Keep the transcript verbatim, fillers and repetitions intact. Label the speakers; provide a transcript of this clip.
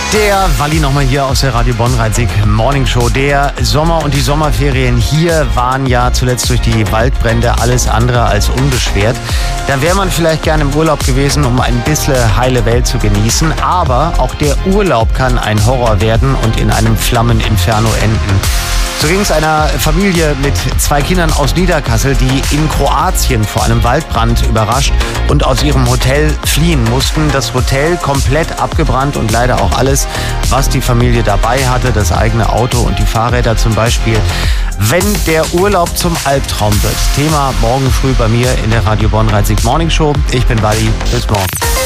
Speaker 1: Der Walli nochmal hier aus der Radio Bonn-Rhein-Sieg Morning Show. Der Sommer und die Sommerferien hier waren ja zuletzt durch die Waldbrände alles andere als unbeschwert. Da wäre man vielleicht gerne im Urlaub gewesen, um ein bisschen heile Welt zu genießen. Aber auch der Urlaub kann ein Horror werden und in einem Flammeninferno enden. So ging es einer Familie mit zwei Kindern aus Niederkassel, die in Kroatien vor einem Waldbrand überrascht und aus ihrem Hotel fliehen mussten. Das Hotel komplett abgebrannt und leider auch alles, was die Familie dabei hatte, das eigene Auto und die Fahrräder zum Beispiel. Wenn der Urlaub zum Albtraum wird. Thema morgen früh bei mir in der Radio Bonn-Rhein-Sieg Morning Show. Ich bin Walli. Bis morgen.